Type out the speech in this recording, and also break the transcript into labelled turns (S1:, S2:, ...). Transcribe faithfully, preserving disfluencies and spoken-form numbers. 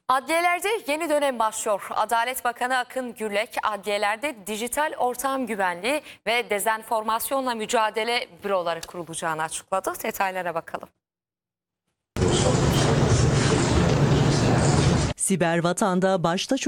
S1: Adliyelerde yeni dönem başlıyor. Adalet Bakanı Akın Gürlek, adliyelerde dijital ortam güvenliği ve dezenformasyonla mücadele büroları kurulacağını açıkladı. Detaylara bakalım.
S2: Siber Vatan'da başta